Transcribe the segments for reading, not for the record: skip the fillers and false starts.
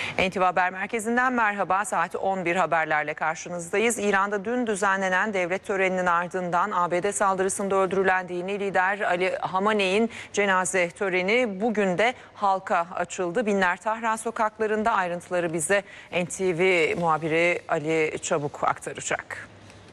NTV Haber Merkezi'nden merhaba. Saat 11 haberlerle karşınızdayız. İran'da dün düzenlenen devlet töreninin ardından ABD saldırısında öldürülen dini lider Ali Hamenei'nin cenaze töreni bugün de halka açıldı. Binler Tahran sokaklarında, ayrıntıları bize NTV muhabiri Ali Çabuk aktaracak.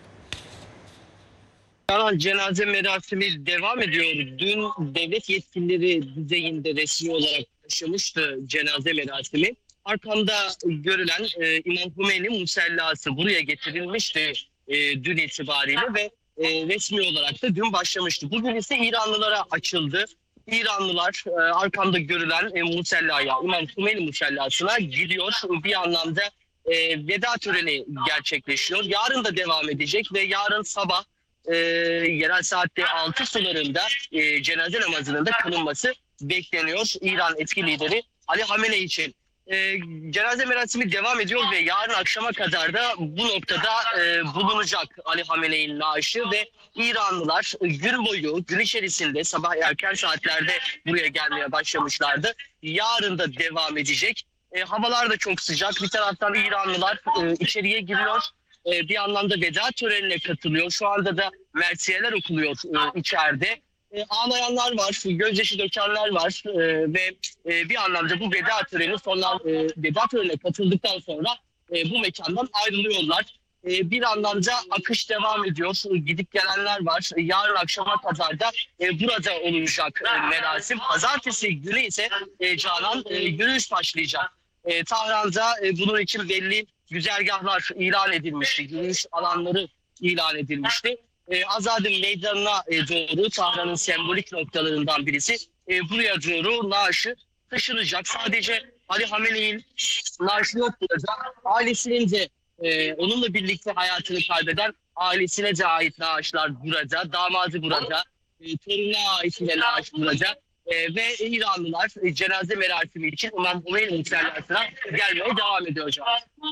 Cenaze merasimi devam ediyor. Dün devlet yetkilileri düzeyinde resmi olarak başlamıştı cenaze merasimi. Arkamda görülen İmam Hümeyni musellası buraya getirilmişti dün itibariyle ve resmi olarak da dün başlamıştı. Bugün ise İranlılara açıldı. İranlılar arkamda görülen musellaya, İmam Hümeyni musellasına gidiyor. Bir anlamda veda töreni gerçekleşiyor. Yarın da devam edecek ve yarın sabah yerel saatte 6 sularında cenaze namazının da kılınması bekleniyor İran eski lideri Ali Hamenei için. Cenaze merasimi devam ediyor ve yarın akşama kadar da bu noktada bulunacak Ali Hamenei'nin naaşı ve İranlılar gün boyu, gün içerisinde sabah erken saatlerde buraya gelmeye başlamışlardı. Yarın da devam edecek. Havalar da çok sıcak. Bir taraftan İranlılar içeriye giriyor. Bir anlamda veda törenine katılıyor. Şu anda da mersiyeler okuluyor içeride. Ağlayanlar var, gözyaşı dökenler var ve bir anlamda bu veda törenine katıldıktan sonra bu mekandan ayrılıyorlar. Bir anlamda akış devam ediyor. Gidip gelenler var. Yarın akşama kadar da burada olacak merasim. Pazartesi günü ise Canan yürüyüş başlayacak. Tahran'da bunun için belli güzergahlar ilan edilmişti. Yürüyüş alanları ilan edilmişti. Azadi Meydanı'na doğru Tahran'ın sembolik noktalarından birisi. Buraya doğru naaşı taşınacak. Sadece Ali Hamenei'nin naaşı yok burada. Ailesinin de onunla birlikte hayatını kaybeden ailesine de ait naaşlar burada. Damadı burada. Torununa ait yine naaş burada. Ve İranlılar cenaze merasimi için İmam Hümeyni musellasına gelmeye devam ediyor hocam.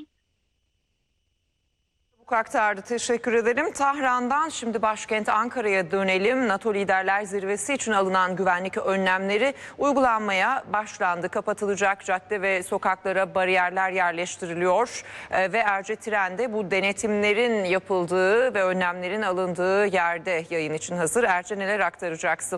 Bu aktardı. Teşekkür ederim. Tahran'dan şimdi başkent Ankara'ya dönelim. NATO Liderler Zirvesi için alınan güvenlik önlemleri uygulanmaya başlandı. Kapatılacak cadde ve sokaklara bariyerler yerleştiriliyor. Ve Erce Tren bu denetimlerin yapıldığı ve önlemlerin alındığı yerde yayın için hazır. Erce, neler aktaracaksın?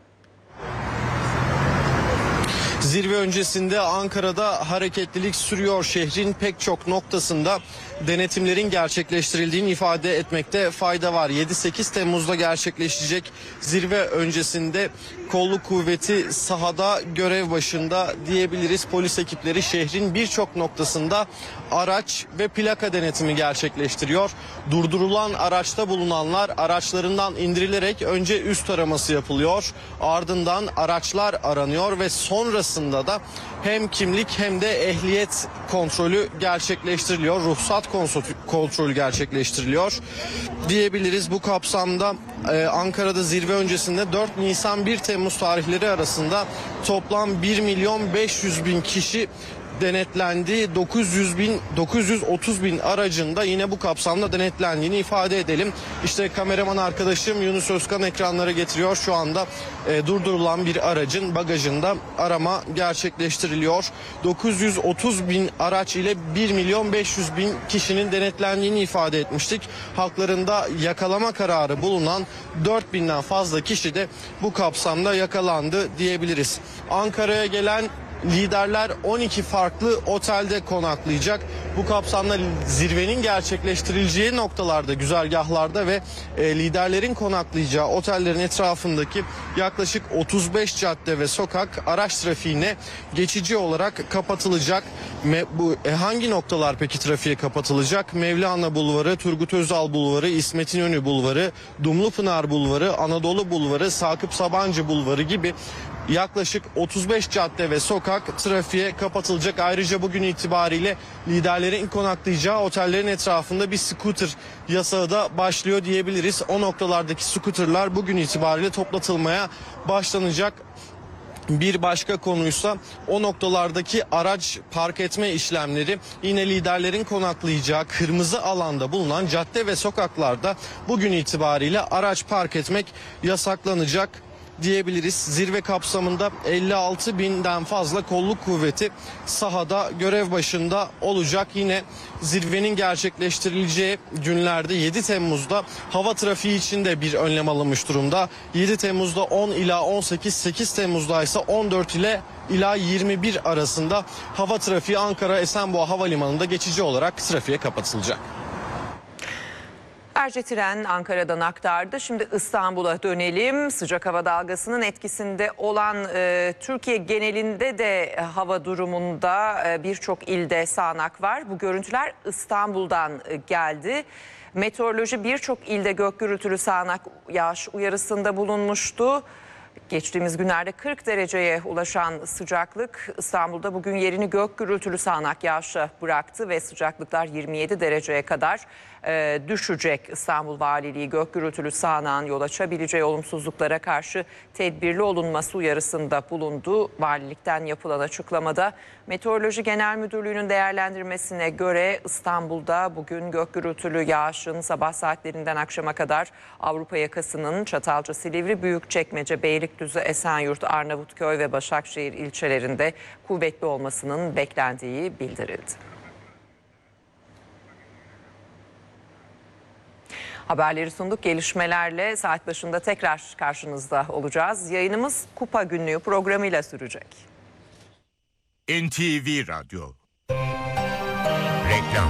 Zirve öncesinde Ankara'da hareketlilik sürüyor. Şehrin pek çok noktasında denetimlerin gerçekleştirildiğini ifade etmekte fayda var. 7-8 Temmuz'da gerçekleşecek zirve öncesinde kolluk kuvveti sahada görev başında diyebiliriz. Polis ekipleri şehrin birçok noktasında araç ve plaka denetimi gerçekleştiriyor. Durdurulan araçta bulunanlar araçlarından indirilerek önce üst araması yapılıyor. Ardından araçlar aranıyor ve sonrasında da hem kimlik hem de ehliyet kontrolü gerçekleştiriliyor. Ruhsat kontrolü gerçekleştiriliyor diyebiliriz. Bu kapsamda Ankara'da zirve öncesinde 4 Nisan 1 Temmuz tarihleri arasında toplam 1.500.000 kişi denetlendi. 930 bin aracında yine bu kapsamda denetlendiğini ifade edelim. İşte kameraman arkadaşım Yunus Özkan ekranlara getiriyor. Şu anda durdurulan bir aracın bagajında arama gerçekleştiriliyor. 930 bin araç ile 1.500.000 kişinin denetlendiğini ifade etmiştik. Halklarında yakalama kararı bulunan 4.000'den fazla kişi de bu kapsamda yakalandı diyebiliriz. Ankara'ya gelen liderler 12 farklı otelde konaklayacak. Bu kapsamda zirvenin gerçekleştirileceği noktalarda, güzergahlarda ve liderlerin konaklayacağı otellerin etrafındaki yaklaşık 35 cadde ve sokak araç trafiğine geçici olarak kapatılacak. Hangi noktalar peki trafiğe kapatılacak? Mevlana Bulvarı, Turgut Özal Bulvarı, İsmet İnönü Bulvarı, Dumlupınar Bulvarı, Anadolu Bulvarı, Sakıp Sabancı Bulvarı gibi yaklaşık 35 cadde ve sokak trafiğe kapatılacak. Ayrıca bugün itibariyle liderlerin konaklayacağı otellerin etrafında bir scooter yasağı da başlıyor diyebiliriz. O noktalardaki scooterlar bugün itibariyle toplatılmaya başlanacak. Bir başka konuysa o noktalardaki araç park etme işlemleri, yine liderlerin konaklayacağı kırmızı alanda bulunan cadde ve sokaklarda bugün itibariyle araç park etmek yasaklanacak. diyebiliriz. Zirve kapsamında 56 binden fazla kolluk kuvveti sahada görev başında olacak. Yine zirvenin gerçekleştirileceği günlerde 7 Temmuz'da hava trafiği için de bir önlem alınmış durumda. 7 Temmuz'da 10 ila 18, 8 Temmuz'da ise 14 ile ila 21 arasında hava trafiği Ankara Esenboğa Havalimanı'nda geçici olarak trafiğe kapatılacak. Ercetiren Ankara'dan aktardı. Şimdi İstanbul'a dönelim. Sıcak hava dalgasının etkisinde olan Türkiye genelinde de hava durumunda birçok ilde sağanak var. Bu görüntüler İstanbul'dan geldi. Meteoroloji birçok ilde gök gürültülü sağanak yağış uyarısında bulunmuştu. Geçtiğimiz günlerde 40 dereceye ulaşan sıcaklık İstanbul'da bugün yerini gök gürültülü sağanak yağışa bıraktı ve sıcaklıklar 27 dereceye kadar düşecek. İstanbul Valiliği gök gürültülü sağanağın yol açabileceği olumsuzluklara karşı tedbirli olunması uyarısında bulundu. Valilikten yapılan açıklamada Meteoroloji Genel Müdürlüğü'nün değerlendirmesine göre İstanbul'da bugün gök gürültülü yağışın sabah saatlerinden akşama kadar Avrupa yakasının Çatalca, Silivri, Büyükçekmece, Beylikdüzü, Esenyurt, Arnavutköy ve Başakşehir ilçelerinde kuvvetli olmasının beklendiği bildirildi. Haberleri sunduk. Gelişmelerle saat başında tekrar karşınızda olacağız. Yayınımız Kupa Günlüğü programıyla sürecek. NTV Radyo. Reklam.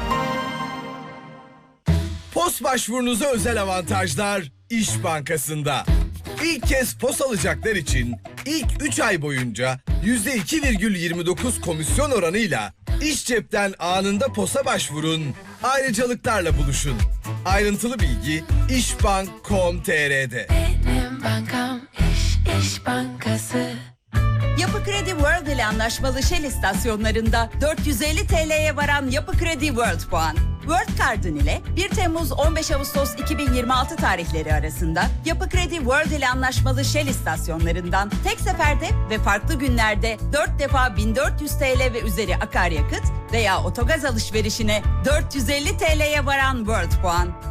POS başvurunuza özel avantajlar İş Bankası'nda. İlk kez POS alacaklar için ilk 3 ay boyunca %2,29 komisyon oranıyla İş Cep'ten anında POS'a başvurun, ayrıcalıklarla buluşun. Ayrıntılı bilgi işbank.com.tr'de. Benim bankam İş Bankası. Yapı Kredi World ile anlaşmalı Shell istasyonlarında 450 TL'ye varan Yapı Kredi World puan. World Card'ın ile 1 Temmuz 15 Ağustos 2026 tarihleri arasında Yapı Kredi World ile anlaşmalı Shell istasyonlarından tek seferde ve farklı günlerde 4 defa 1400 TL ve üzeri akaryakıt veya otogaz alışverişine 450 TL'ye varan World puan.